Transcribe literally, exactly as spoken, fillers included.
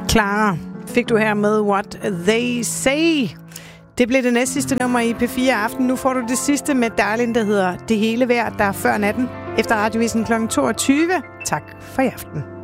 Clara fik du her med What They Say. Det blev det næst sidste nummer i P fire Aften. Nu får du det sidste med Darlin, der hedder Det Hele Værd, der er før natten. Efter Radiovisen klokken toogtyve. Tak for i aften.